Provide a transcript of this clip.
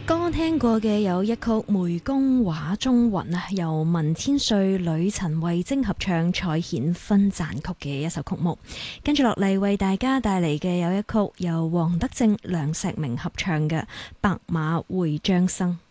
剛剛聽過嘅有一曲《湄公畫中雲》啊，由文天瑞、呂陳慧晶合唱，蔡衍芬撰曲嘅一首曲目。跟住落嚟為大家帶嚟嘅有一曲由黃德正、梁碩明合唱嘅《白馬會張生》。